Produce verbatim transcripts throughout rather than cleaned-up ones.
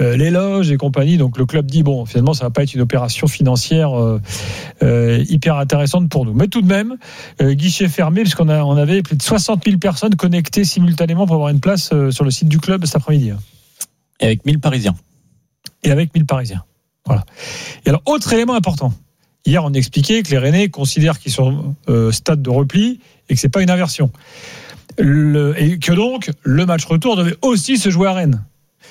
euh, les loges et compagnie. Donc le club dit bon, finalement, ça va pas être une opération financière euh, euh, hyper intéressante pour nous. Mais tout de même, euh, guichet fermé, puisqu'on a, on avait plus de soixante mille personnes connectées simultanément pour avoir une place euh, sur le site du club cet après-midi. Et avec mille Parisiens. Et avec mille Parisiens. Voilà. Et alors, autre élément important. Hier, on expliquait que les Rennais considèrent qu'ils sont euh, stade de repli et que c'est pas une inversion. Le, et que donc, le match retour devait aussi se jouer à Rennes.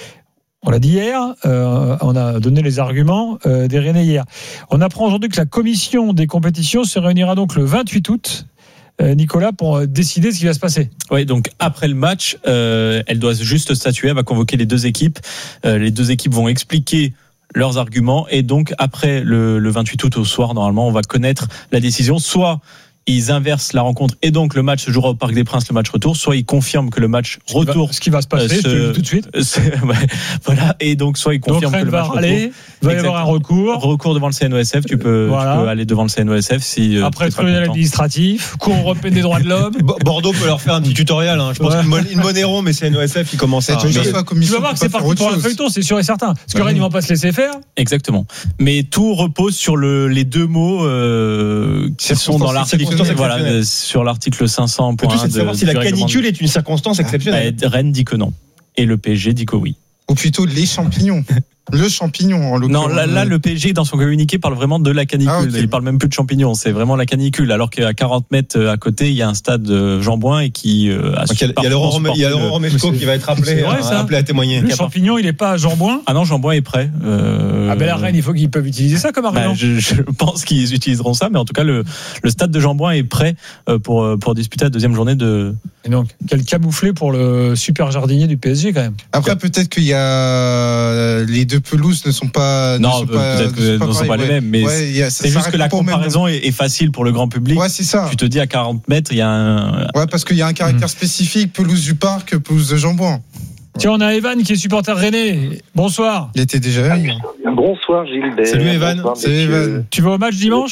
On l'a dit hier, euh, on a donné les arguments euh, des Rennais hier. On apprend aujourd'hui que la commission des compétitions se réunira donc le vingt-huit août, euh, Nicolas, pour décider ce qui va se passer. Oui, donc après le match, euh, elle doit juste statuer, elle va convoquer les deux équipes. Euh, les deux équipes vont expliquer leurs arguments et donc après le, le vingt-huit août au soir, normalement, on va connaître la décision. Soit ils inversent la rencontre et donc le match se jouera au Parc des Princes, le match retour, soit ils confirment que le match retour, ce qui va se passer, euh, se, je te le dis tout de suite. Ouais, voilà, et donc soit ils confirment donc, que le match va aller, retour, il va y avoir un recours, recours devant le C N O S F. Tu peux, voilà. tu peux aller devant le C N O S F si après tribunal administratif, Cour européenne des droits de l'homme. Bordeaux peut leur faire un petit tutoriel. Hein. Je pense ouais. qu'ils monnaieront, mais C N O S F ils commencent à. Tu vas voir que c'est parti pour un feuilleton, c'est sûr et certain. Parce que Rennes ils vont pas se laisser faire. Exactement. Mais tout repose sur le, les deux mots euh, qui sont dans l'article. Voilà. Sur l'article cinq cents. Le tout, c'est de savoir si la canicule est une circonstance exceptionnelle. Bah, Rennes dit que non. Et le P S G dit que oui. Ou plutôt les champignons. Le champignon, en l'occurrence. Non, là, là, le P S G, dans son communiqué, parle vraiment de la canicule. Ah, okay. Il parle même plus de champignons. C'est vraiment la canicule. Alors qu'à quarante mètres à côté, il y a un stade Jean-Bouin et qui euh, a Il y a Laurent Romesco qui va être appelé, vrai, à, appelé à témoigner. Le champignon, il n'est pas à Jean-Bouin. Ah non, Jean-Bouin est prêt. Euh... Ah ben la Rennes, il faut qu'ils peuvent utiliser ça comme argument. Bah, je, je pense qu'ils utiliseront ça, mais en tout cas, le, le stade de Jean-Bouin est prêt pour, pour disputer la deuxième journée de. Et donc, quel camouflé pour le super jardinier du P S G quand même. Après, peut-être qu'il y a les deux pelouses ne sont pas non, peut-être que ne sont pas les mêmes, mais ouais, c'est, a, c'est juste que la comparaison est, est facile pour le grand public. Ouais, c'est ça. Tu te dis à quarante mètres, il y a un. Ouais, parce qu'il y a un caractère mmh. spécifique, pelouse du parc, pelouse de Jean-Bouin. Tiens, on a Evan qui est supporter rennais. Bonsoir. Il était déjà là. Bonsoir Gilbert. Salut Evan. Bonsoir, Salut Evan. Tu vas au match dimanche ?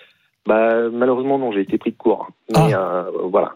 Bah malheureusement non, j'ai été pris de court. Mais ah. euh, voilà.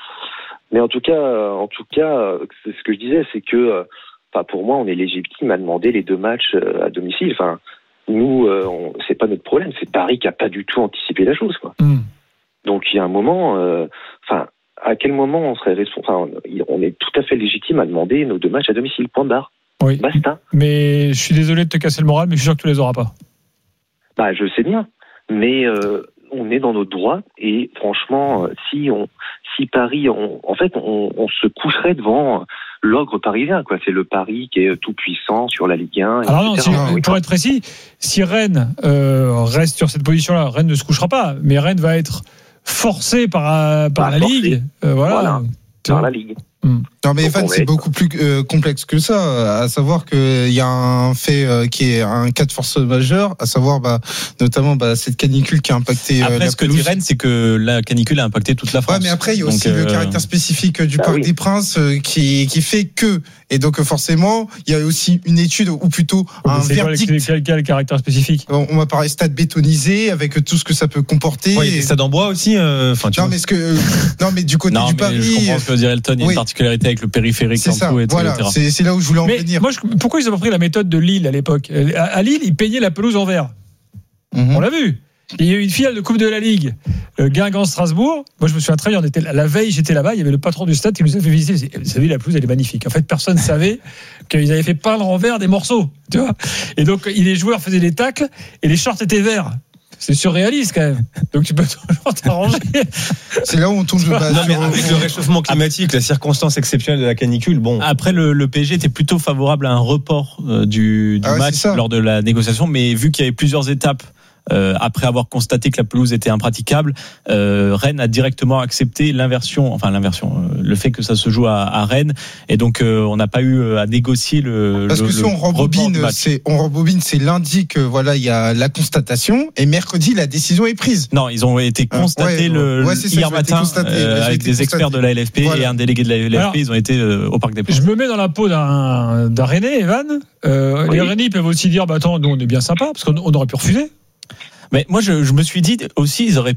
Mais en tout cas, en tout cas, ce que je disais, c'est que. Enfin, pour moi, on est légitime à demander les deux matchs à domicile. Enfin, nous, euh, on, c'est pas notre problème. C'est Paris qui a pas du tout anticipé la chose, quoi. Mm. Donc, il y a un moment, euh, enfin, à quel moment on serait responsable ? Enfin, on est tout à fait légitime à demander nos deux matchs à domicile. Point barre. Oui. Basta. Mais je suis désolé de te casser le moral, mais je suis sûr que tu les auras pas. Bah, je sais bien. Mais euh, on est dans notre droit et franchement, si on, si Paris, on, en fait, on, on se coucherait devant l'ogre parisien, quoi. C'est le Paris qui est tout puissant sur la Ligue un. Alors non, si, pour être précis, si Rennes euh, reste sur cette position-là, Rennes ne se couchera pas, mais Rennes va être forcé par, par la forcé. Ligue. Euh, voilà. voilà. Par la Ligue. Hum. Non mais Evan, c'est beaucoup plus euh, complexe que ça, à savoir qu'il y a un fait euh, qui est un cas de force majeur, à savoir bah, notamment bah, cette canicule qui a impacté euh, après, la ce que dit Rennes, c'est que la canicule a impacté toute la France. Ouais, mais après il y a aussi Donc, le euh... caractère spécifique du bah, Parc oui. des Princes euh, qui, qui fait que, et donc forcément il y a aussi une étude, ou plutôt oh, un verdict. Quel, quel, quel caractère spécifique ? On, on va parler stade bétonisé, avec tout ce que ça peut comporter. Ouais, il y a des stades en bois aussi. Euh, non, mais ce que, euh, non mais du côté non, du mais Paris... Je comprends ce que veut dire Elton, il y a oui. une particularité avec le périphérique. C'est ça, tout, voilà, c'est, c'est là où je voulais en mais venir. Moi, je, pourquoi ils ont pas pris la méthode de Lille à l'époque ? À, à Lille, ils payaient la pelouse en verre. Mm-hmm. On l'a vu. Il y a eu une finale de Coupe de la Ligue, euh, Guingamp-Strasbourg. Moi, je me souviens très bien, on était, la veille, j'étais là-bas, il y avait le patron du stade qui nous a fait visiter. Vous savez, la pelouse, elle est magnifique. En fait, personne ne savait qu'ils avaient fait peindre en verre des morceaux. Tu vois ? Et donc, les joueurs faisaient des tacles et les shorts étaient verts. C'est surréaliste quand même. Donc tu peux toujours t'arranger. C'est là où on tombe de base. Non, mais avec le réchauffement climatique, la circonstance exceptionnelle de la canicule, bon. Après, le, le P S G était plutôt favorable à un report euh, du, du ah ouais, match lors de la négociation, mais vu qu'il y avait plusieurs étapes. Euh, après avoir constaté que la pelouse était impraticable, euh, Rennes a directement accepté l'inversion, enfin l'inversion, euh, le fait que ça se joue à, à Rennes, et donc euh, on n'a pas eu à négocier le. Parce le, que si le on rembobine, c'est on rembobine, c'est lundi que voilà il y a la constatation, et mercredi la décision est prise. Non, ils ont été constatés euh, ouais, le ouais, ça, hier matin euh, avec des constaté. experts de la L F P voilà. et un délégué de la L F P. Alors, ils ont été euh, au Parc des Princes. Je me mets dans la peau d'un, d'un Rennais, Evan. Euh, oui. Les Rennais peuvent aussi dire, bah attends, nous on est bien sympa parce qu'on on aurait pu refuser. Mais moi, je, je me suis dit aussi, ils auraient pu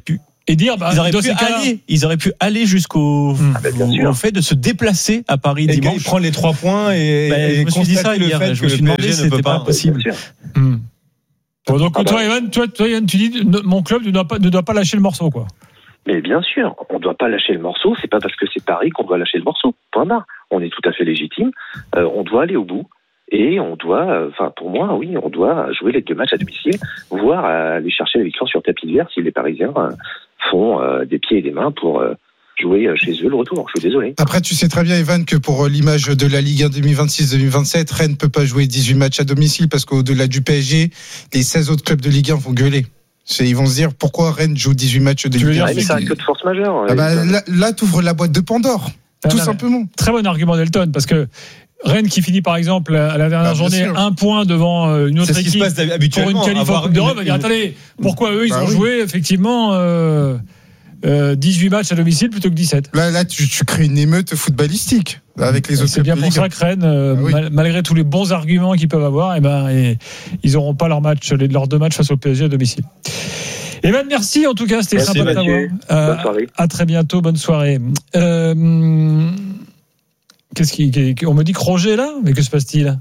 et dire bah, ils, auraient dans pu ces cas-là, aller, ils auraient pu aller jusqu'au Ah, bah, bien sûr. au fait de se déplacer à Paris Et dimanche. il prend les trois points et, Ben, et je me suis dit ça constater le hier, fait je que me suis le demandé P S si G ne peut c'était pas pas. possible. Bien sûr. Hmm. Bon, donc Ah, toi, bah. Evan, toi, toi, Yann, tu dis ne- mon club ne doit pas ne doit pas lâcher le morceau, quoi. Mais bien sûr, on ne doit pas lâcher le morceau. C'est pas parce que c'est Paris qu'on doit lâcher le morceau. Point barre. On est tout à fait légitime. Euh, on doit aller au bout. Et on doit, enfin, pour moi, oui, on doit jouer les deux matchs à domicile, voire aller chercher la victoire sur tapis vert si les Parisiens euh, font euh, des pieds et des mains pour euh, jouer chez eux le retour. Je suis désolé. Après, tu sais très bien, Evan, que pour l'image de la Ligue un deux mille vingt-six deux mille vingt-sept, Rennes ne peut pas jouer dix-huit matchs à domicile parce qu'au-delà du P S G, les seize autres clubs de Ligue un vont gueuler. C'est, ils vont se dire pourquoi Rennes joue dix-huit matchs de Ligue un. Ah, mais c'est un coup de force majeure. Ah bah, là, là tu ouvres la boîte de Pandore, Ah, tout non, simplement. Très bon argument d'Elton, parce que Rennes qui finit par exemple à la dernière Ah, bien journée sûr. un point devant euh, une autre C'est ce qui se équipe passe pour une habituellement. qualif en avoir Coupe d'Europe, une- va dire attendez, pourquoi eux ils Bah ont oui. joué effectivement euh, euh, dix-huit matchs à domicile plutôt que dix-sept. Là, là tu, tu crées une émeute footballistique avec les autres C'est bien clubs de pour Ligue un. ça que Rennes, euh, Ah oui. mal- malgré tous les bons arguments qu'ils peuvent avoir, eh ben, et, ils n'auront pas leur match, les- leurs deux matchs face au P S G à domicile. Evan, merci en tout cas, c'était Merci, sympa de t'avoir. Mathieu. Euh, Bonne soirée. à très bientôt, bonne soirée. Euh, qu'est-ce qui, qui- on me dit que Roger est là, mais que se passe-t-il?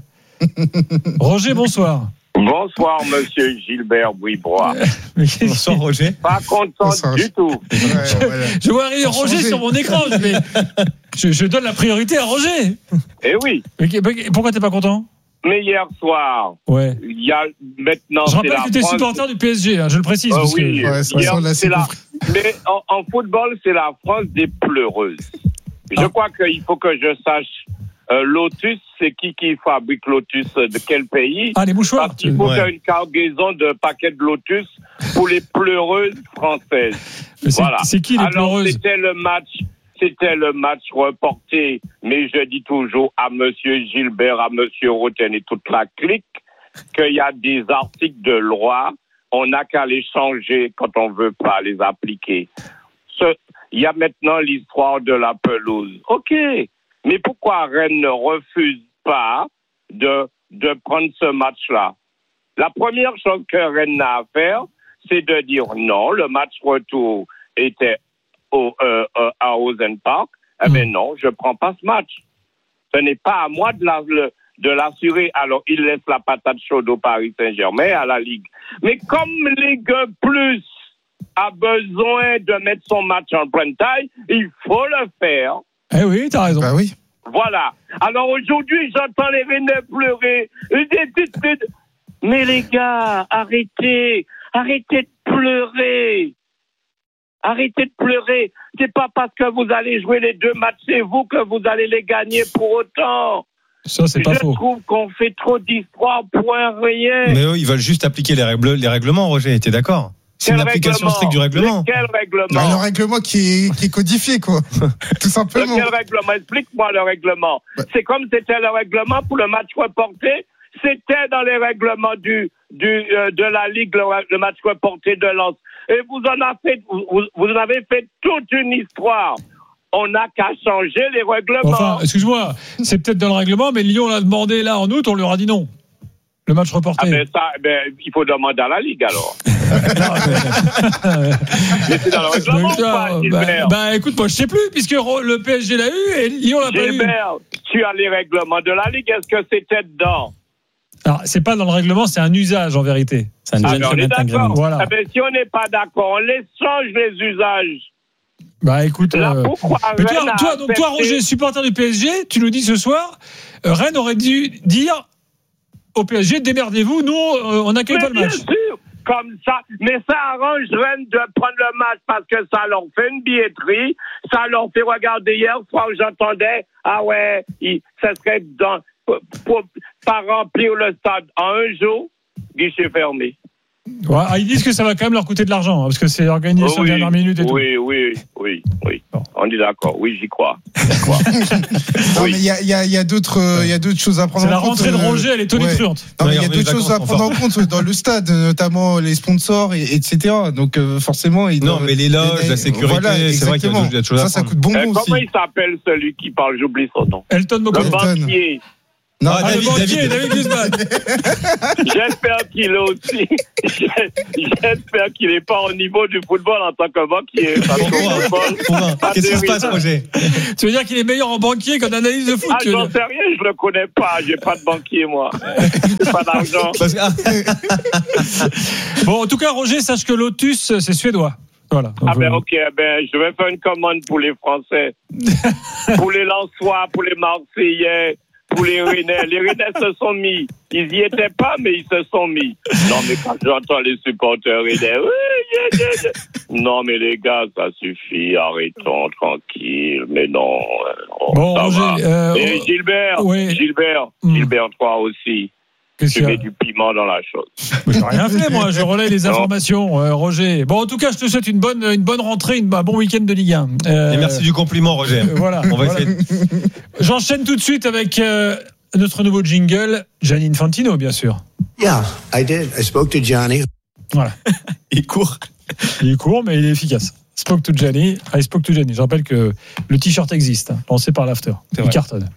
Roger, bonsoir. Bonsoir, monsieur Gilbert Bouibrois. Mais qu'est-ce Bonsoir, qui- Roger. Pas content Bonsoir. du tout. Ouais, voilà. Je vois arriver Pour Roger changer. sur mon écran, mais je, je donne la priorité à Roger. Eh oui, Mais qui- pourquoi t'es pas content? mais hier soir, Ouais. il y a maintenant. Je c'est rappelle la que tu es France- supporter du P S G, hein, je le précise. Euh, parce que- oui, Ouais, c'est hier, ça, là, c'est c'est la- compris. mais en, en football, c'est la France des pleureuses. Je Ah. crois qu'il faut que je sache. euh, Lotus, c'est qui qui fabrique Lotus euh, de quel pays? Ah, les mouchoirs. Parce qu'il faut Ouais. faire une cargaison de paquets de Lotus pour les pleureuses françaises. Mais c'est, Voilà. c'est qui les Alors, pleureuses? c'était le match, c'était le match reporté, mais je dis toujours à monsieur Gilbert, à monsieur Roten et toute la clique qu'il y a des articles de loi, on n'a qu'à les changer quand on veut pas les appliquer. Ce, il y a maintenant l'histoire de la pelouse. OK, mais pourquoi Rennes ne refuse pas de, de prendre ce match-là? La première chose que Rennes a à faire, c'est de dire non, le match retour était au, euh, euh, à Rosen Park. Eh bien non, je ne prends pas ce match. Ce n'est pas à moi de, la, le, de l'assurer. Alors, il laisse la patate chaude au Paris Saint-Germain, à la Ligue. Mais comme Ligue Plus a besoin de mettre son match en prime time, il faut le faire. Eh oui, t'as raison. Bah oui. Voilà. Alors aujourd'hui, j'entends les Rennais pleurer. Mais les gars, arrêtez. Arrêtez de pleurer. Arrêtez de pleurer. C'est pas parce que vous allez jouer les deux matchs chez vous que vous allez les gagner pour autant. Ça, c'est pas Je faux. trouve qu'on fait trop d'histoires pour un rien. Mais eux, ils veulent juste appliquer les, règles, les règlements, Roger. T'es d'accord? C'est une Quel application règlement? stricte du règlement. Mais quel règlement? Bah, le règlement qui est, qui est codifié, quoi. Tout simplement. Quel règlement? Explique-moi le règlement. Ouais. C'est comme c'était le règlement pour le match reporté. C'était dans les règlements du, du, euh, de la Ligue, le, le match reporté de Lens. Et vous en avez fait, vous, vous en avez fait toute une histoire. On n'a qu'à changer les règlements. Enfin, excuse-moi, c'est peut-être dans le règlement, mais Lyon l'a demandé là en août, on leur a dit non. Le match reporté. Ah ben ça, ben, il faut demander à la Ligue alors. Mais c'est dans le règlement ou pas, bah, Gilbert? bah, écoute, moi je sais plus, puisque le P S G l'a eu et Lyon l'a pas eu. Gilbert, tu as les règlements de la Ligue, est-ce que c'était dedans? Alors, c'est pas dans le règlement, c'est un usage en vérité. C'est un Ah, nouvel ben, on est agreement. d'accord. Voilà. Ah ben, si on n'est pas d'accord, on les change les usages. Bah écoute, Là, euh, pourquoi mais toi, Rennes a toi, donc, toi, accepté- Roger, supporter du P S G, tu nous dis ce soir, euh, Rennes aurait dû dire au P S G, démerdez-vous, nous, euh, on n'accueille Mais pas le bien match. sûr, comme ça. Mais ça arrange Rennes de prendre le match parce que ça leur fait une billetterie. Ça leur fait regarder hier soir, j'entendais, ah ouais, il, ça serait dans, pour, pour, pas remplir le stade en un jour, guichet fermé. Ouais, ah, ils disent que ça va quand même leur coûter de l'argent, hein, parce que c'est organisé Oh sur oui, la dernière minute et tout. oui, oui, oui, oui. Bon. On est d'accord. Oui, j'y crois. J'y crois. Non, Oui. mais il y a, il y a, il y a d'autres, euh, il y a d'autres choses à prendre C'est en la compte. rentrée de euh, Roger, elle est tonitruante. Non, mais il y a Ouais, d'autres les choses à vacances prendre en sont compte dans le stade, notamment les sponsors, et, etc. Donc, euh, forcément, ils Non, doivent- mais les loges, les- la sécurité, voilà, c'est vrai qu'il y a exactement. d'autres choses à Ça, ça prendre. coûte bonbon Euh, aussi. comment il s'appelle celui qui parle? J'oublie son nom. Elton Le Mokoto. Elton. banquier. Non, ah, David, banquier, David, David Guzman. J'espère qu'il est aussi. J'espère qu'il n'est pas au niveau du football en tant que banquier. Pourquoi ? Qu'est-ce qui se passe, Roger ? Tu veux dire qu'il est meilleur en banquier qu'en analyse de foot ? Ah, j'en sais rien, je le connais pas. J'ai pas de banquier, moi. J'ai pas d'argent. Parce que... Bon, en tout cas, Roger, sache que Lotus, c'est suédois. Voilà. Donc, ah ben ok, ben je vais faire une commande pour les Français, pour les Lensois, pour les Marseillais, pour les Rennais. Les Rennais se sont mis. Ils y étaient pas, mais ils se sont mis. Non, mais quand j'entends les supporters Rennais, oui, yeah, yeah. Non, mais les gars, ça suffit. Arrêtons, tranquille. Mais non. Oh, bon, Roger, euh, Et Gilbert, oui. Gilbert, mm. Gilbert, toi aussi. Qu'est-ce tu mets du piment dans la chose. Je n'ai rien fait, moi. Je relaie les informations, euh, Roger. Bon, en tout cas, je te souhaite une bonne, une bonne rentrée, une, un bon week-end de Ligue un. Euh, Et merci du compliment, Roger. Euh, voilà. On va voilà. essayer. J'enchaîne tout de suite avec euh, notre nouveau jingle, Gianni Infantino, bien sûr. Yeah, I did. I spoke to Gianni. Voilà. Il court. Il court, mais il est efficace. Spoke to Gianni. I spoke to Gianni. Je rappelle que le t-shirt existe, hein, lancé par l'After. C'est il cartonne.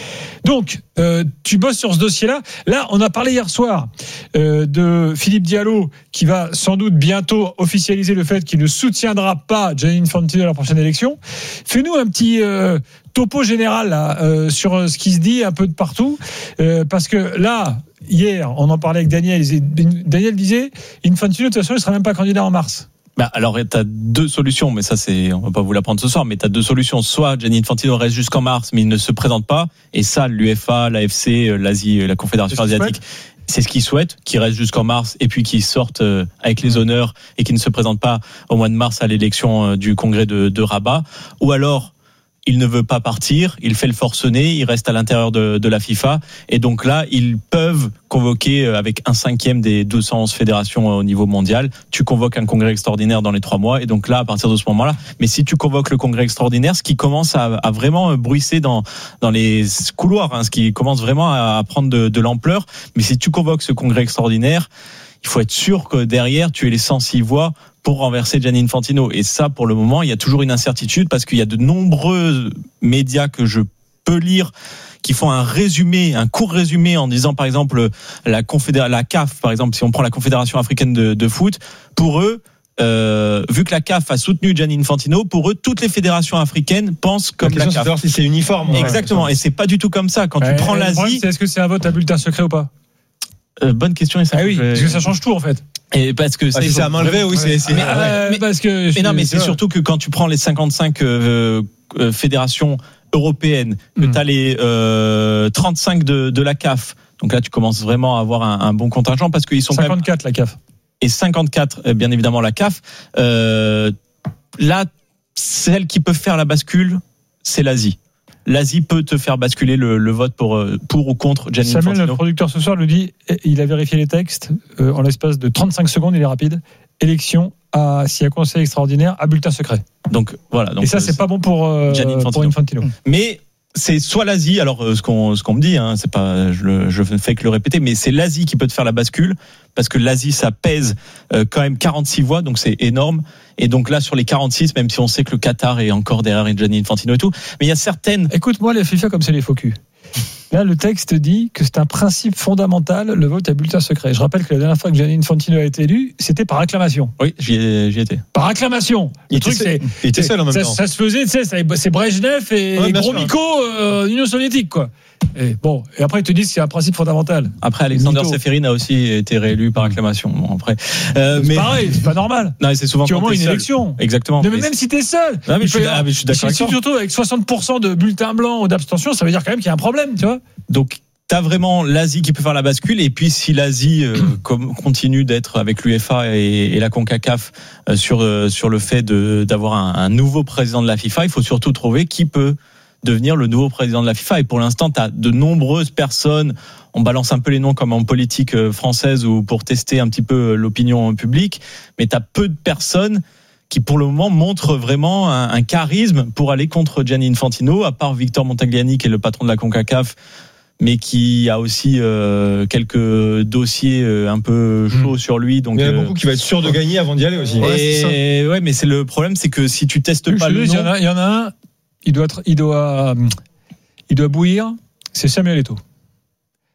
Donc, euh, tu bosses sur ce dossier-là. Là, on a parlé hier soir euh, de Philippe Diallo, qui va sans doute bientôt officialiser le fait qu'il ne soutiendra pas Gianni Infantino à la prochaine élection. Fais-nous un petit euh, topo général là, euh, sur ce qui se dit un peu de partout. Euh, parce que là, hier, on en parlait avec Daniel. Daniel disait, Infantino, de toute façon, il ne sera même pas candidat en mars. Bah alors, tu as deux solutions, mais ça, c'est, on va pas vous l'apprendre ce soir, mais tu as deux solutions. Soit Gianni Infantino reste jusqu'en mars, mais il ne se présente pas, et ça, l'U F A, l'A F C, l'Asie, la Confédération asiatique, c'est ce qu'ils souhaitent, qu'il reste jusqu'en mars, et puis qu'il sorte avec les honneurs, et qu'il ne se présente pas au mois de mars à l'élection du congrès de, de Rabat. Ou alors, il ne veut pas partir, il fait le forcené, il reste à l'intérieur de, de la FIFA, et donc là, ils peuvent convoquer avec un cinquième des deux cent onze fédérations au niveau mondial. Tu convoques un congrès extraordinaire dans les trois mois, et donc là, à partir de ce moment-là, mais si tu convoques le congrès extraordinaire, ce qui commence à, à vraiment bruisser dans, dans les couloirs, hein, ce qui commence vraiment à prendre de, de l'ampleur, mais si tu convoques ce congrès extraordinaire, il faut être sûr que derrière, tu aies les cent six voix pour renverser Gianni Infantino. Et ça, pour le moment, il y a toujours une incertitude parce qu'il y a de nombreux médias que je peux lire qui font un résumé, un court résumé en disant, par exemple, la confédération, la C A F, par exemple, si on prend la Confédération africaine de, de foot, pour eux, Euh, vu que la C A F a soutenu Gianni Infantino, pour eux, toutes les fédérations africaines pensent comme la, la C A F. C'est savoir si c'est uniforme. Exactement. Ouais, et c'est pas du tout comme ça. Quand ouais, tu prends l'Asie, c'est est-ce que c'est un vote à bulletin secret ou pas? Euh, bonne question. Et ça ah oui, parce que ça change tout en fait. Et parce que ah, si c'est à main levée, oui, c'est. c'est... Mais, euh, mais, parce que mais non, mais c'est surtout que quand tu prends les cinquante-cinq euh, euh, fédérations européennes, que mm. tu as les euh, trente-cinq de, de la C A F, donc là tu commences vraiment à avoir un, un bon contingent parce qu'ils sont cinquante-quatre quand même, la C A F et cinquante-quatre bien évidemment la C A F. Euh, là, celle qui peut faire la bascule, c'est l'Asie. L'Asie peut te faire basculer le, le vote pour, pour ou contre Gianni Infantino. Samuel, le producteur ce soir, le dit, il a vérifié les textes euh, en l'espace de trente-cinq secondes, il est rapide. Élection à, s'il y a conseil extraordinaire, à bulletin secret. Donc, voilà. Donc, et ça, c'est, c'est pas bon pour, euh, Infantino. pour Infantino. Mais c'est soit l'Asie, alors ce qu'on, ce qu'on me dit, hein, c'est pas, je, le, je ne fais que le répéter, mais c'est l'Asie qui peut te faire la bascule, parce que l'Asie, ça pèse euh, quand même quarante-six voix, donc c'est énorme. Et donc là, sur les quarante-six, même si on sait que le Qatar est encore derrière Gianni Infantino et tout, mais il y a certaines... Écoute-moi, les FIFA, comme c'est les faux culs. Là, le texte dit que c'est un principe fondamental, le vote à bulletin secret. Je rappelle que la dernière fois que Gianni Infantino a été élu, c'était par acclamation. Oui, j'y, ai, j'y étais. Par acclamation. Le il truc, était, c'est, il était seul en même ça, temps. Ça se faisait, tu sais, c'est Brejnev et ouais, Gromyko, euh, Union soviétique, quoi. Et bon, et après ils te disent que c'est un principe fondamental. Après, Alexander Seferin a aussi été réélu par acclamation. Bon, après, euh, c'est mais pareil, c'est pas normal. Non, c'est souvent tu as au moins une seul. Élection. Exactement. Mais, mais même si t'es seul. Non, mais je, suis, ah, mais je suis d'accord. Avec surtout avec soixante pour cent de bulletins blancs ou d'abstention, ça veut dire quand même qu'il y a un problème, tu vois. Donc t'as vraiment l'Asie qui peut faire la bascule, et puis si l'Asie euh, continue d'être avec l'U F A et, et la CONCACAF euh, sur euh, sur le fait de d'avoir un, un nouveau président de la FIFA, il faut surtout trouver qui peut devenir le nouveau président de la FIFA. Et pour l'instant, tu as de nombreuses personnes, on balance un peu les noms comme en politique française ou pour tester un petit peu l'opinion publique, mais tu as peu de personnes qui pour le moment montrent vraiment un, un charisme pour aller contre Gianni Infantino, à part Victor Montagliani qui est le patron de la CONCACAF, mais qui a aussi euh, quelques dossiers euh, un peu chauds mmh. sur lui. Donc, il y en a euh, beaucoup qui va être sûr de gagner avant d'y aller aussi. Ouais, et, ouais, mais c'est le problème, c'est que si tu testes pas le nom... Il y en a, il y en a un, il doit, être, il doit, il doit bouillir, c'est Samuel Eto'o.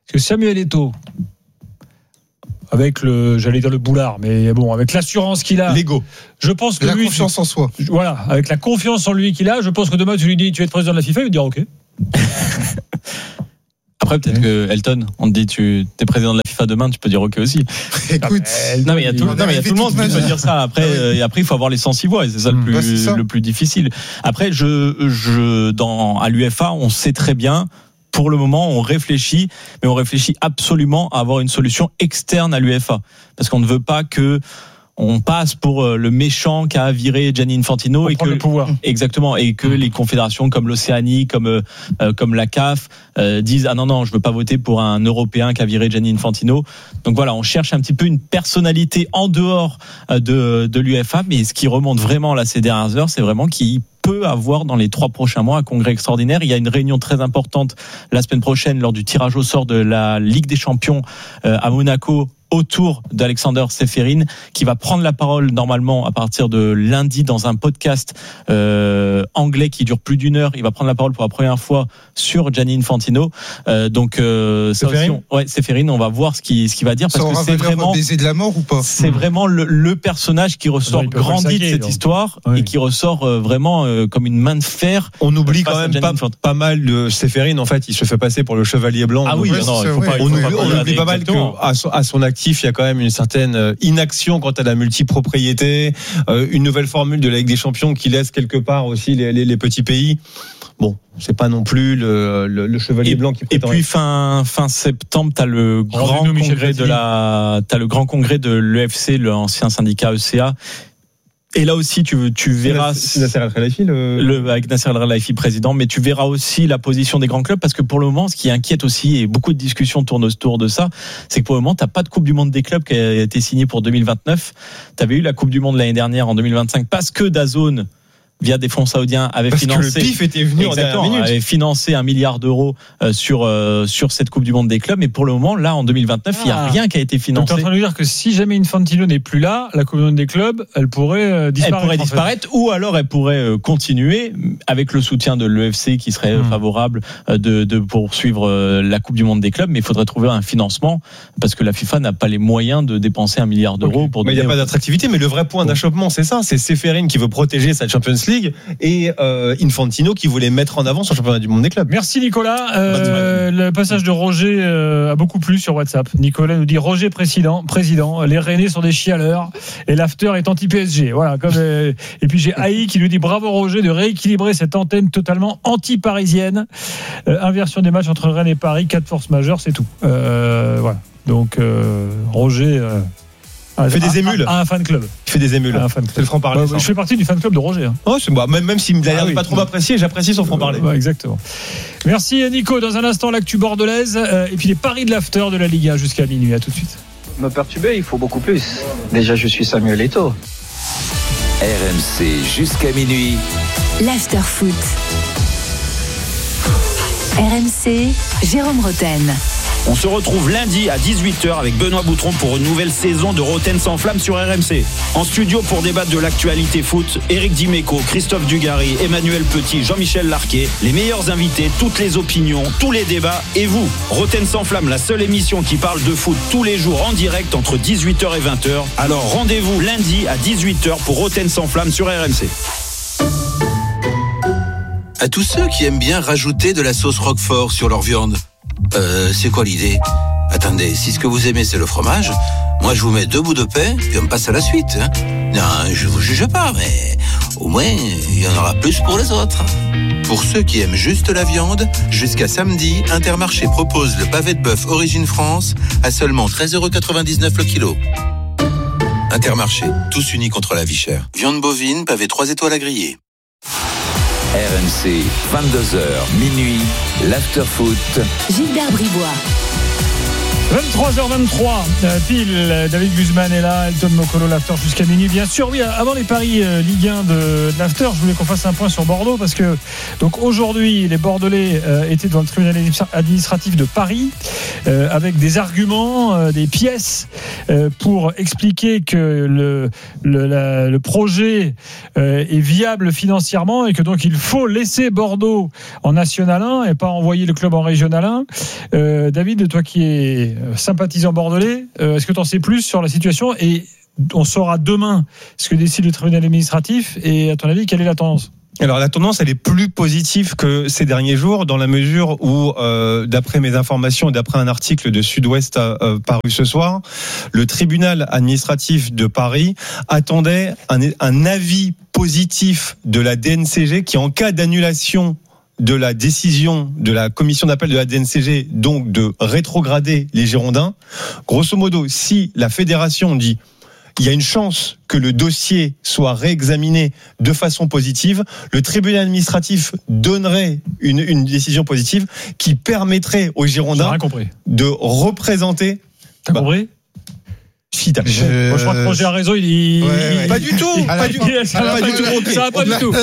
Parce que Samuel Eto'o, avec le, j'allais dire le boulard, mais bon, avec l'assurance qu'il a. L'ego. Je pense que la lui, confiance en soi. Voilà, avec la confiance en lui qu'il a, je pense que demain tu lui dis tu es président de la FIFA, il va dire ok. Après, peut-être que Elton, on te dit tu es président de la FIFA demain, tu peux dire ok aussi. Écoute, non mais il y a tout, non, mais il y a tout le monde qui peut dire ça. Après, ah oui. Et après il faut avoir les cent six voix et c'est ça le plus, bah, ça. le plus difficile. Après, je, je, dans à l'U F A, on sait très bien. Pour le moment, on réfléchit, mais on réfléchit absolument à avoir une solution externe à l'U F A, parce qu'on ne veut pas que on passe pour le méchant qui a viré Gianni Infantino et que le pouvoir. Exactement, et que les confédérations comme l'Océanie, comme euh, comme la C A F euh, disent ah non non, je veux pas voter pour un Européen qui a viré Gianni Infantino. Donc voilà, on cherche un petit peu une personnalité en dehors de de l'U F A, mais ce qui remonte vraiment là ces dernières heures, c'est vraiment qu'il peut avoir dans les trois prochains mois un congrès extraordinaire. Il y a une réunion très importante la semaine prochaine lors du tirage au sort de la Ligue des Champions euh, à Monaco, autour d'Alexander Ceferin, qui va prendre la parole normalement à partir de lundi dans un podcast euh, anglais qui dure plus d'une heure. Il va prendre la parole pour la première fois sur Gianni Infantino. Euh, donc euh, ça aussi, on, ouais, Ceferin, on va voir ce qu'il ce qu'il va dire, parce ça que c'est vraiment baiser de la mort ou pas. C'est mmh. vraiment le, le personnage qui ressort ouais, grandi de cette donc. histoire oui. et qui ressort euh, vraiment euh, comme une main de fer. On oublie quand même pas, pas mal de Ceferin. En fait, il se fait passer pour le chevalier blanc. Ah oui, ouais, non, il faut ouais. pas. On, faut oublie, pas on oublie pas mal qu'à son, à son actif, il y a quand même une certaine inaction quant à la multipropriété, euh, une nouvelle formule de la Ligue des Champions qui laisse quelque part aussi les, les, les petits pays. Bon, c'est pas non plus le, le, le chevalier et, blanc qui prétend. Et puis fin fin septembre, t'as le grand congrès de la, t'as le grand congrès de l'E F C, l'ancien syndicat E C A. Et là aussi, tu, tu verras. C'est Nasser Al-Khelaifi, le... le. Avec Nasser Al-Khelaifi président, mais tu verras aussi la position des grands clubs, parce que pour le moment, ce qui inquiète aussi, et beaucoup de discussions tournent autour de ça, c'est que pour le moment, t'as pas de Coupe du Monde des clubs qui a été signée pour deux mille vingt-neuf. T'avais eu la Coupe du Monde l'année dernière, en deux mille vingt-cinq, parce que DAZN, via des fonds saoudiens, avait parce financé. Que le P I F était venu en dernière minute. Avait financé un milliard d'euros euh, sur euh, sur cette Coupe du Monde des clubs, mais pour le moment, là, en deux mille vingt-neuf, il ah. y a rien qui a été financé. Donc, t'es en train de dire que si jamais Infantino n'est plus là, la Coupe du Monde des clubs, elle pourrait euh, disparaître. Elle pourrait disparaître, ou alors elle pourrait euh, continuer avec le soutien de l'E F C qui serait mmh. favorable euh, de de poursuivre euh, la Coupe du Monde des clubs, mais il faudrait trouver un financement, parce que la FIFA n'a pas les moyens de dépenser un milliard d'euros okay. pour. Mais il n'y a pas d'attractivité. Mais le vrai point d'achoppement, c'est ça, c'est Ceferin qui veut protéger cette Champions League et Euh, Infantino qui voulait mettre en avant son championnat du monde des clubs. Merci Nicolas. Euh, le passage de Roger euh, a beaucoup plu sur WhatsApp. Nicolas nous dit Roger président, président. Les Rennais sont des chialeurs et l'after est anti-P S G. Voilà. Comme, euh, et puis j'ai Haï qui lui dit bravo Roger de rééquilibrer cette antenne totalement anti-parisienne. Euh, inversion des matchs entre Rennes et Paris, quatre forces majeures, c'est tout. Euh, voilà. Donc euh, Roger. Euh, Il fait des émules. À un fan club. Il fait des émules. C'est le franc-parler. Bah, je fais partie du fan club de Roger. Hein. Oh, c'est moi. Même, même s'il me l'a ah, oui. pas trop apprécié, j'apprécie son franc-parler. Euh, ouais, exactement. Merci Nico. Dans un instant, l'actu bordelaise. Euh, et puis les paris de l'after de la Ligue un jusqu'à minuit. À tout de suite. Me perturber, il faut beaucoup plus. Déjà, je suis Samuel Eto'o. R M C jusqu'à minuit. L'after foot. R M C, Jérôme Roten. On se retrouve lundi à dix-huit heures avec Benoît Boutron pour une nouvelle saison de Roten sans flamme sur R M C. En studio pour débattre de l'actualité foot, Éric Dimeco, Christophe Dugarry, Emmanuel Petit, Jean-Michel Larquet, les meilleurs invités, toutes les opinions, tous les débats et vous. Roten sans flamme, la seule émission qui parle de foot tous les jours en direct entre dix-huit heures et vingt heures. Alors rendez-vous lundi à dix-huit heures pour Roten sans flamme sur R M C. À tous ceux qui aiment bien rajouter de la sauce Roquefort sur leur viande. Euh, c'est quoi l'idée ? Attendez, si ce que vous aimez c'est le fromage, moi je vous mets deux bouts de pain, puis on passe à la suite. Hein. Non, je vous juge pas, mais au moins il y en aura plus pour les autres. Pour ceux qui aiment juste la viande, jusqu'à samedi, Intermarché propose le pavé de bœuf Origine France à seulement treize euros quatre-vingt-dix-neuf le kilo. Intermarché, tous unis contre la vie chère. Viande bovine, pavé trois étoiles à griller. R M C, vingt-deux heures, minuit, l'after foot. Gilbert Bribois. vingt-trois heures vingt-trois, euh, pile, David Guzman est là, Elton Mokolo, l'after jusqu'à minuit. Bien sûr, oui, avant les paris euh, Ligue un de, de l'after, je voulais qu'on fasse un point sur Bordeaux parce que donc aujourd'hui, les Bordelais euh, étaient devant le tribunal administratif de Paris euh, avec des arguments, euh, des pièces euh, pour expliquer que le, le, la, le projet euh, est viable financièrement et que donc il faut laisser Bordeaux en National un et pas envoyer le club en Régional un. Euh, David, toi qui es sympathisant bordelais, euh, est-ce que tu en sais plus sur la situation et on saura demain ce que décide le tribunal administratif et à ton avis quelle est la tendance ? Alors la tendance elle est plus positive que ces derniers jours dans la mesure où euh, d'après mes informations et d'après un article de Sud-Ouest euh, paru ce soir, le tribunal administratif de Paris attendait un, un avis positif de la D N C G qui en cas d'annulation de la décision de la commission d'appel de la D N C G, donc de rétrograder les Girondins. Grosso modo, si la fédération dit il y a une chance que le dossier soit réexaminé de façon positive, le tribunal administratif donnerait une, une décision positive qui permettrait aux Girondins de représenter... T'as bah, compris ? Si, t'as je... Bon, je crois que Roger a raison, il, il... Ouais, ouais. Pas du tout, pas du, ça va pas pas du tout, ça va pas du tout,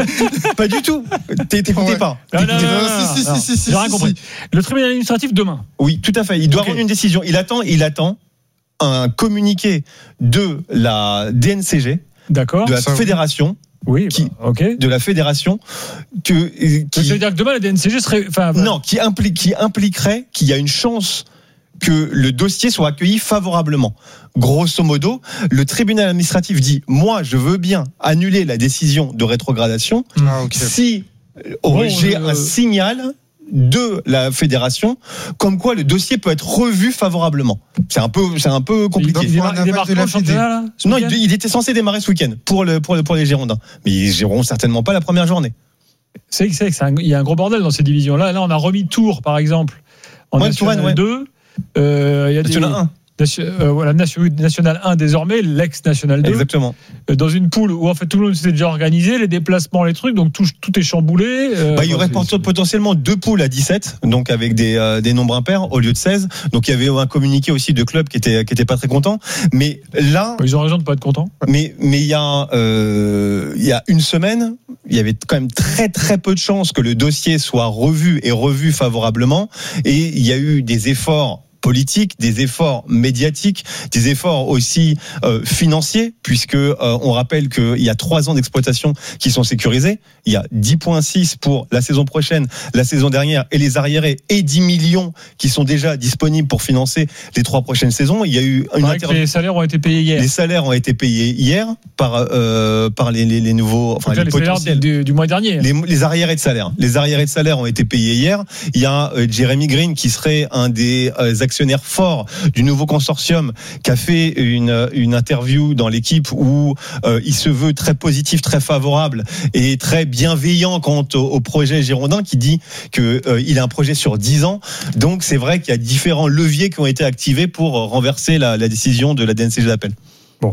pas du tout. T'écoutais ouais. pas. Non, non, non, non, si, si, si, si, j'ai rien compris. Le tribunal administratif demain. Oui, tout à fait. Il doit okay. rendre une décision. Il attend, il attend un communiqué de la D N C G, d'accord, de la ça, fédération. Oui, qui, bah, okay. de la fédération que qui, ça veut dire que demain la D N C G serait, enfin, non, qui implique, qui impliquerait qu'il y a une chance que le dossier soit accueilli favorablement. Grosso modo, le tribunal administratif dit moi je veux bien annuler la décision de rétrogradation ah, okay. si bon, j'ai euh... un signal de la fédération comme quoi le dossier peut être revu favorablement. C'est un peu c'est un peu compliqué. Il, démarre, il démarre de la championnat là, non, il, il était censé démarrer ce week-end pour le pour, le, pour les Girondins, mais ils géreront certainement pas la première journée. C'est c'est il y a un gros bordel dans ces divisions là. Là, on a remis Tours par exemple en ouais, National Touraine, deux. Ouais. Euh, il y a National des... un. Euh, voilà, National un désormais, l'ex-National deux. Exactement. Euh, dans une poule où en fait tout le monde s'était déjà organisé, les déplacements, les trucs, donc tout, tout est chamboulé. Euh, bah, il y aurait c'est... potentiellement deux poules à dix-sept, donc avec des, euh, des nombres impairs au lieu de seize. Donc il y avait un communiqué aussi de clubs qui était qui était pas très content. Mais là, ils ont raison de pas être contents. Mais mais il y a euh, il y a une semaine, il y avait quand même très très peu de chances que le dossier soit revu et revu favorablement. Et il y a eu des efforts politiques, des efforts médiatiques, des efforts aussi euh, financiers, puisque euh, on rappelle qu'il y a trois ans d'exploitation qui sont sécurisés. Il y a dix virgule six pour la saison prochaine, la saison dernière et les arriérés, et dix millions qui sont déjà disponibles pour financer les trois prochaines saisons. Il y a eu une inter... Les salaires ont été payés hier. Les salaires ont été payés hier par euh, par les, les, les nouveaux, enfin les, les potentiels du, du mois dernier. Les, les arriérés de salaire, les arriérés de salaire ont été payés hier. Il y a euh, Jeremy Green qui serait un des euh, actionnaire fort du nouveau consortium qui a fait une, une interview dans l'équipe où euh, il se veut très positif, très favorable et très bienveillant quant au, au projet girondin, qui dit qu'il euh, a un projet sur dix ans. Donc c'est vrai qu'il y a différents leviers qui ont été activés pour renverser la, la décision de la D N C G d'appel. Bon.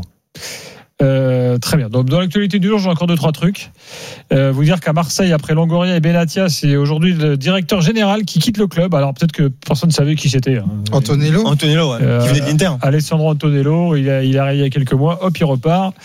Euh, très bien. Donc, dans l'actualité du jour, j'ai encore deux trois trucs. Euh, vous dire qu'à Marseille, après Longoria et Benatia, c'est aujourd'hui le directeur général qui quitte le club. Alors peut-être que personne ne savait qui c'était. Hein. Antonello. Antonello, ouais, euh, qui venait de l'Inter. Alessandro Antonello, il a, il est arrivé il y a quelques mois. Hop, il repart.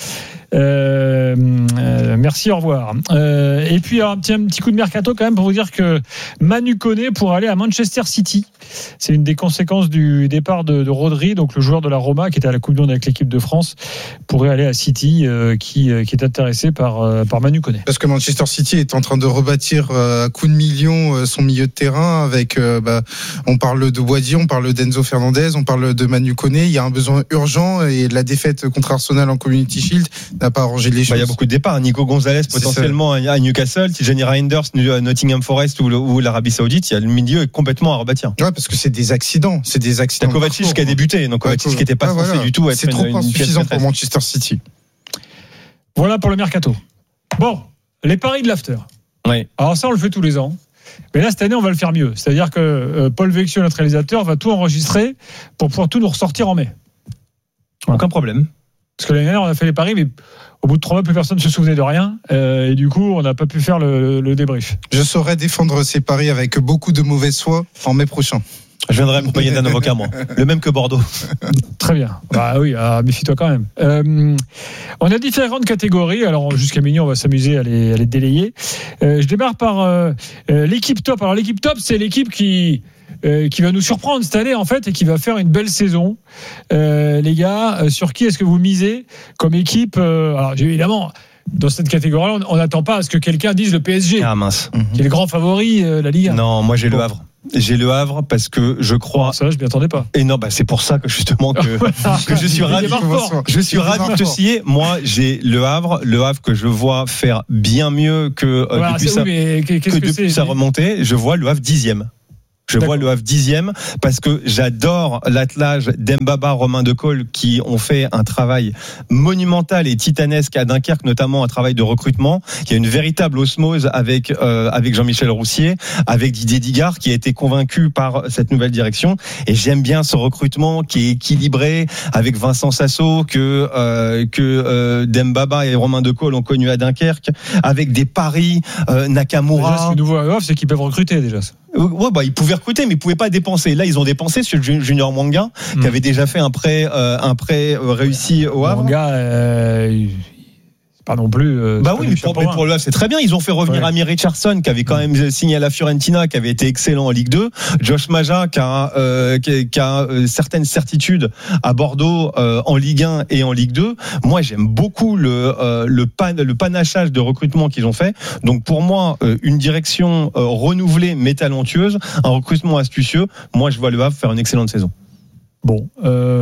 Euh, euh, merci, au revoir. Euh, et puis un petit, un petit coup de mercato quand même pour vous dire que Manu Koné pourrait aller à Manchester City. C'est une des conséquences du départ de, de Rodri, donc le joueur de la Roma qui était à la Coupe du Monde avec l'équipe de France, pourrait aller à City, euh, qui, euh, qui est intéressé par, euh, par Manu Koné. Parce que Manchester City est en train de rebâtir euh, à coups de millions euh, son milieu de terrain avec, euh, bah, on parle de Wadi, on parle d'Enzo Fernandez, on parle de Manu Koné. Il y a un besoin urgent et la défaite contre Arsenal en Community Shield n'a pas arrangé les choses. Bah, il y a beaucoup de départs. Nico Gonzalez potentiellement à Newcastle, Tijani Reinders, Nottingham Forest ou, ou l'Arabie Saoudite. Il y a le milieu est complètement à rebâtir. Ouais, parce que c'est des accidents, c'est des accidents. Il y a Kovacic qui a débuté, donc Kovacic ouais, qui n'était pas ah, censé voilà. du tout être c'est trop une, insuffisant une pour Manchester City. Voilà pour le mercato. Bon, les paris de l'after. Oui. Alors ça, on le fait tous les ans. Mais là, cette année, on va le faire mieux. C'est-à-dire que euh, Paul Vecchio, notre réalisateur, va tout enregistrer pour pouvoir tout nous ressortir en mai. Voilà. Aucun problème. Parce que l'année dernière, on a fait les paris, mais au bout de trois mois, plus personne ne se souvenait de rien. Euh, et du coup, on n'a pas pu faire le, le débrief. Je saurais défendre ces paris avec beaucoup de mauvaise foi en mai prochain. Je viendrai accompagner d'un avocat, moi. Le même que Bordeaux. Très bien. Bah oui, ah, méfie-toi quand même. Euh, on a différentes catégories. Alors, jusqu'à minuit, on va s'amuser à les, à les délayer. Euh, je démarre par euh, euh, l'équipe top. Alors, l'équipe top, c'est l'équipe qui... Euh, qui va nous surprendre cette année en fait et qui va faire une belle saison. Euh, les gars, euh, sur qui est-ce que vous misez comme équipe euh, Alors évidemment, dans cette catégorie-là, on n'attend pas à ce que quelqu'un dise le P S G. Ah mince. Qui est le grand favori euh, la Ligue un. Non, moi j'ai bon. le Havre. J'ai le Havre parce que je crois. Ça, je m'y attendais pas. Et non, bah c'est pour ça que justement que, que je suis ravi. Je suis ravi de te scier. Moi, j'ai le Havre, le Havre que je vois faire bien mieux que euh, voilà, depuis, sa, oui, mais qu'est-ce que que depuis c'est, sa mais... remontée. Je vois le Havre dixième. Je D'accord. vois le Havre dixième parce que j'adore l'attelage d'Mbaba, Romain Decaule qui ont fait un travail monumental et titanesque à Dunkerque, notamment un travail de recrutement. Il y a une véritable osmose avec euh, avec Jean-Michel Roussier, avec Didier Digard qui a été convaincu par cette nouvelle direction. Et j'aime bien ce recrutement qui est équilibré avec Vincent Sasso que euh, que euh, Dembaba et Romain Decaule ont connu à Dunkerque, avec des paris euh, Nakamura. Déjà, ce nouveau à Havre, c'est qu'ils peuvent recruter déjà. Ouais, bah ils pouvaient recruter, mais ils pouvaient pas dépenser. Là, ils ont dépensé sur Junior Mwanga, mmh. qui avait déjà fait un prêt, euh, un prêt réussi au Havre. Mwanga, euh, c'est pas non plus. Euh, bah oui, mais pour, pour le Havre, c'est très bien. Ils ont fait revenir ouais. Amir Richardson, qui avait quand même signé à la Fiorentina, qui avait été excellent en Ligue deux. Josh Maja, qui a, euh, qui, qui a euh, certaines certitudes à Bordeaux euh, en Ligue un et en Ligue deux. Moi, j'aime beaucoup le euh, le, pan, le panachage de recrutement qu'ils ont fait. Donc pour moi, euh, une direction euh, renouvelée mais talentueuse, un recrutement astucieux. Moi, je vois le Havre faire une excellente saison. Bon,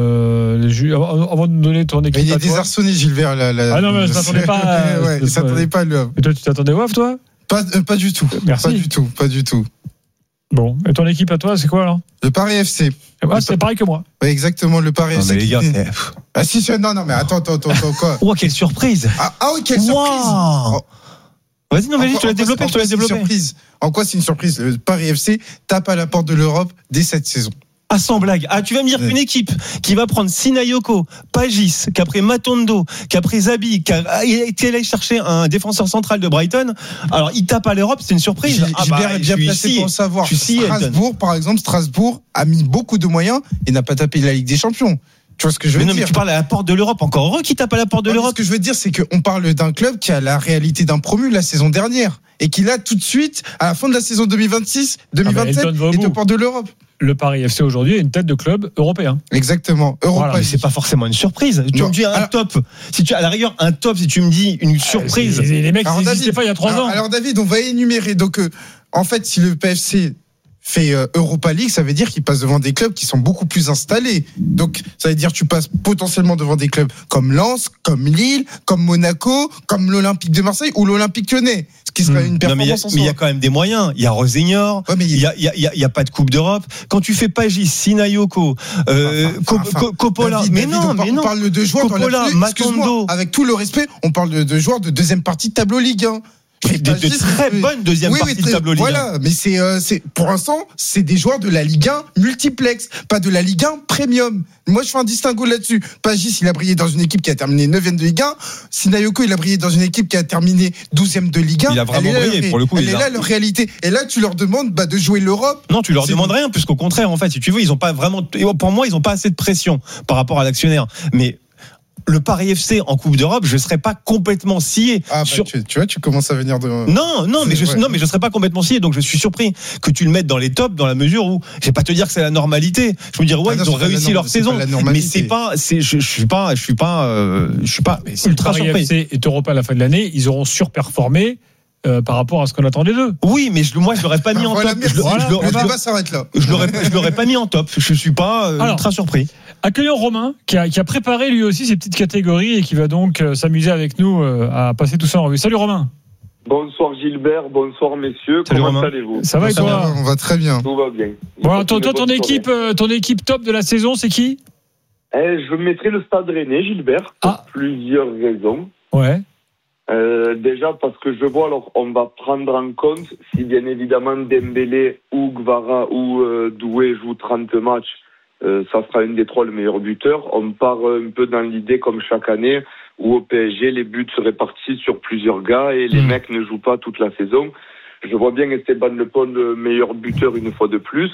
euh, avant de donner ton équipe. Mais il est à toi. désarçonné, Gilbert. La, la, ah non, mais je t'attendais pas. À, ouais, il s'attendait pas à lui. Et toi, tu t'attendais au Havre, toi pas, euh, pas du tout. Merci. Pas du tout, pas du tout. Bon, et ton équipe à toi, c'est quoi alors? Le Paris F C. Ah, c'est pareil que moi. Ouais, exactement, le Paris non, F C. Mais les gars, c'est... Ah si, non, non, mais attends, attends, attends, attends quoi? Oh, quelle surprise! Ah, ah oui, quelle surprise! Wow. Vas-y, non, vas-y, je te l'ai développé, je te l'ai développé. Surprise. En quoi c'est une surprise? Le Paris F C tape à la porte de l'Europe dès cette saison. Ah, sans blague. Ah, tu vas me dire qu'une équipe qui va prendre Sinayoko, Pagis, qu'après Matondo, qu'après Zabi, qui a été allé chercher un défenseur central de Brighton, alors il tape à l'Europe, c'est une surprise. J'ai, ah bah, bien, bien placé pour le savoir. Strasbourg, par exemple, Strasbourg a mis beaucoup de moyens et n'a pas tapé la Ligue des Champions. Tu vois ce que je veux mais non, dire? Mais tu parles à la porte de l'Europe. Encore heureux qui tape à la porte de ouais, l'Europe. Ce que je veux dire, c'est qu'on parle d'un club qui a la réalité d'un promu la saison dernière et qui là, tout de suite, à la fin de la saison deux mille vingt-six deux mille vingt-sept, ah bah, est aux portes de l'Europe. Le Paris F C aujourd'hui est une tête de club européen. Exactement. Voilà, mais c'est pas forcément une surprise. Tu non. me dis un alors, top. Si tu à la rigueur un top, si tu me dis une surprise. Les, les mecs, ils n'existaient pas il y a trois alors, ans. Alors David, on va énumérer. Donc, euh, en fait, si le P F C fait euh, Europa League, ça veut dire qu'il passe devant des clubs qui sont beaucoup plus installés. Donc, ça veut dire que tu passes potentiellement devant des clubs comme Lens, comme Lille, comme Monaco, comme l'Olympique de Marseille ou l'Olympique Lyonnais. Ce qui serait mmh. une performance non, mais en soi. Mais il y a quand même des moyens. Il y a Rosignor, ouais, il y a, il y a, il y a, il y a pas de Coupe d'Europe. Quand tu fais Pagis, Sinayoko, euh, enfin, enfin, Co- Coppola, David, mais David, non, on, mais non. On parle de joueurs Coppola, dans la Matondo. Avec tout le respect, on parle de, de joueurs de deuxième partie de tableau Ligue un. De, de très bonne deuxième oui, partie oui, très, de tableau Ligue un. Voilà, mais c'est, euh, c'est pour l'instant, c'est des joueurs de la Ligue un multiplex, pas de la Ligue un premium. Moi, je fais un distinguo là-dessus. Pagis, il a brillé dans une équipe qui a terminé neuvième de Ligue un. Sinayoko, il a brillé dans une équipe qui a terminé douzième de Ligue un. Il a vraiment elle brillé, là, pour le coup. Elle est là, leur réalité. Et là, tu leur demandes bah, de jouer l'Europe. Non, tu leur c'est demandes bon. rien, puisqu'au contraire, en fait, si tu veux, ils ont pas vraiment. Pour moi, ils ont pas assez de pression par rapport à l'actionnaire. Mais le Paris F C en Coupe d'Europe, je serais pas complètement scié. Ah bah sur... tu, tu vois, tu commences à venir de. Non, non, mais je, non, mais je serais pas complètement scié. Donc je suis surpris que tu le mettes dans les tops, dans la mesure où je vais pas te dire que c'est la normalité. Je me dire ouais, ah non, ils ont réussi leur saison, mais c'est pas, c'est, je, je suis pas, je suis pas, euh, je suis pas. Mais si ultra le Paris surpris. F C est Europa à la fin de l'année, ils auront surperformé. Euh, par rapport à ce qu'on attendait d'eux. Oui, mais je, moi je l'aurais pas mis en voilà, top. Je, voilà, je, le débat s'arrête là. Je l'aurais, je l'aurais pas mis en top. Je suis pas euh, Alors, ultra surpris. Accueillons Romain qui a, qui a préparé lui aussi ses petites catégories et qui va donc euh, s'amuser avec nous euh, à passer tout ça en revue. Salut Romain. Bonsoir Gilbert, bonsoir messieurs. Salut Comment Romain. allez-vous? Ça va et toi? On va très bien. Tout va bien. Bon, toi, toi ton équipe, euh, ton équipe top de la saison, c'est qui? Eh, je mettrai le Stade Rennais, Gilbert, pour ah. plusieurs raisons. Ouais. Euh, déjà parce que je vois, alors on va prendre en compte si bien évidemment Dembélé ou Gvara ou euh, Doué jouent trente matchs, euh, ça sera une des trois le meilleur buteur. On part un peu dans l'idée comme chaque année où au P S G les buts se répartissent sur plusieurs gars et les mmh. mecs ne jouent pas toute la saison. Je vois bien Esteban Le Pont le meilleur buteur une fois de plus.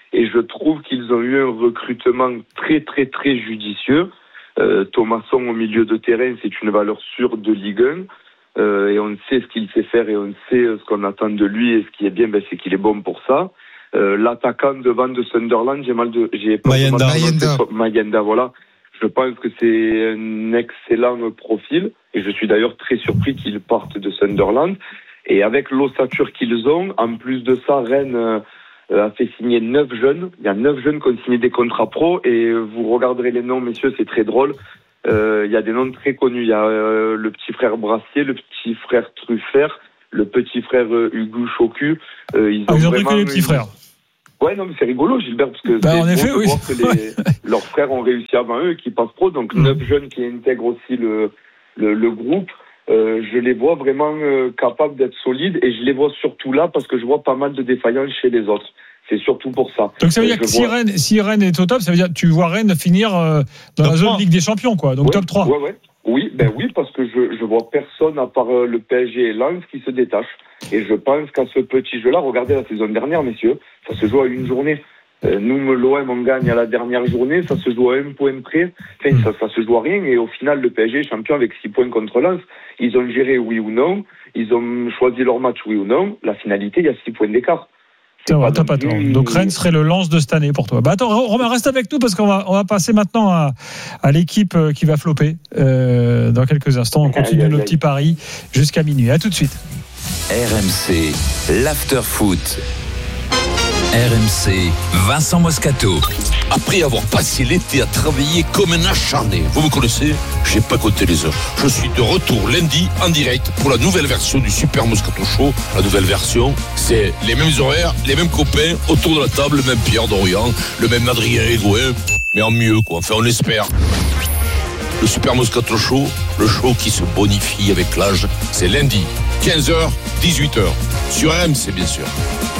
Et je trouve qu'ils ont eu un recrutement très très très judicieux. Euh, Thomasson au milieu de terrain, c'est une valeur sûre de Ligue un. Euh, et on sait ce qu'il sait faire et on sait ce qu'on attend de lui. Et ce qui est bien, ben, c'est qu'il est bon pour ça. Euh, l'attaquant devant de Sunderland, j'ai mal de... J'ai pas Mayenda. Mayenda. Mayenda, voilà. Je pense que c'est un excellent profil. Et je suis d'ailleurs très surpris qu'il parte de Sunderland. Et avec l'ossature qu'ils ont, en plus de ça, Rennes... Euh, a fait signer neuf jeunes. Il y a neuf jeunes qui ont signé des contrats pro et vous regarderez les noms, messieurs, c'est très drôle. Euh, il y a des noms très connus. Il y a euh, le petit frère Brassier, le petit frère Truffert, le petit frère euh, Hugo Chocu. Euh, ils ah, ont ils ont vraiment pris que les petits frères. Ouais, non, mais c'est rigolo, Gilbert, parce que bah, c'est en effet, bon de oui. voir que les, leurs frères ont réussi avant eux, qui passent pro. Donc, mmh. neuf jeunes qui intègrent aussi le, le, le groupe. Euh, je les vois vraiment euh, capables d'être solides et je les vois surtout là parce que je vois pas mal de défaillances chez les autres. C'est surtout pour ça. Donc ça veut dire je que si, vois... Rennes, si Rennes est au top, ça veut dire que tu vois Rennes finir euh, dans top la zone trois. Ligue des Champions, quoi. Donc ouais, top trois. Ouais, ouais. Oui, ben oui, parce que je je vois personne à part euh, le P S G et Lens qui se détache. Et je pense qu'à ce petit jeu-là, regardez la saison dernière, messieurs, ça se joue à une journée. Euh, nous, l'O M, on gagne à la dernière journée, ça se joue à un point près. Enfin, mmh. ça, ça se joue à rien. Et au final, le P S G est champion avec six points contre Lens. Ils ont géré oui ou non. Ils ont choisi leur match oui ou non. La finalité, il y a six points d'écart. C'est vrai, t'as pas tort. Donc Rennes serait le lance de cette année pour toi. Bah attends, Romain, reste avec nous parce qu'on va on va passer maintenant à, à l'équipe qui va flopper euh, dans quelques instants. On continue aïe, aïe, nos petits paris jusqu'à minuit. À tout de suite. R M C, l'after foot. R M C, Vincent Moscato. Après avoir passé l'été à travailler comme un acharné, vous me connaissez, j'ai pas compté les heures. Je suis de retour lundi en direct pour la nouvelle version du Super Moscato Show. La nouvelle version, c'est les mêmes horaires, les mêmes copains, autour de la table, le même Pierre Dorian, le même Adrien Egoin, mais en mieux quoi, enfin on espère. Le Super Moscato Show, le show qui se bonifie avec l'âge, c'est lundi, quinze heures, dix-huit heures, sur R M C bien sûr.